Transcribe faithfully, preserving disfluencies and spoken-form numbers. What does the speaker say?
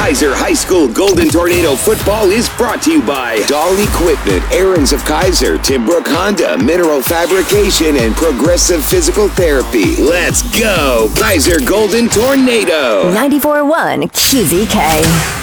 Kaiser High School Golden Tornado football is brought to you by Dahl Equipment, Aaron's of Kaiser, Timbrook Honda, Mineral Fabrication, and Progressive Physical Therapy. Let's go, Kaiser Golden Tornado. ninety-four point one Q Z K.